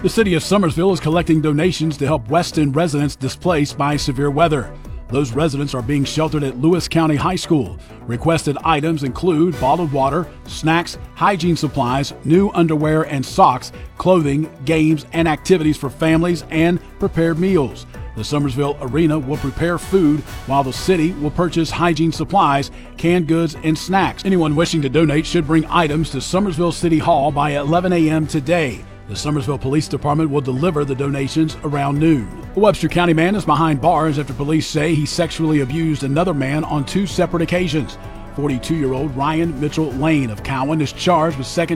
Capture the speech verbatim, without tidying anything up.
The city of Summersville is collecting donations to help West End residents displaced by severe weather. Those residents are being sheltered at Lewis County High School. Requested items include bottled water, snacks, hygiene supplies, new underwear and socks, clothing, games, and activities for families, and prepared meals. The Summersville Arena will prepare food while the city will purchase hygiene supplies, canned goods, and snacks. Anyone wishing to donate should bring items to Summersville City Hall by eleven a m today. The Summersville Police Department will deliver the donations around noon. A Webster County man is behind bars after police say he sexually abused another man on two separate occasions. forty-two-year-old Ryan Mitchell Lane of Cowan is charged with second